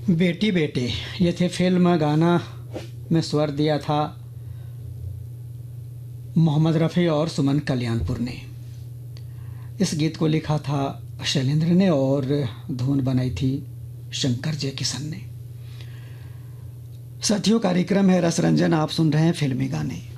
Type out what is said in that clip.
बेटी बेटे, ये थे फिल्म। गाना में स्वर दिया था मोहम्मद रफ़ी और सुमन कल्याणपुर ने। इस गीत को लिखा था शैलेंद्र ने और धुन बनाई थी शंकर जय किशन ने। साथियों, कार्यक्रम है रस रंजन, आप सुन रहे हैं फिल्मी गाने।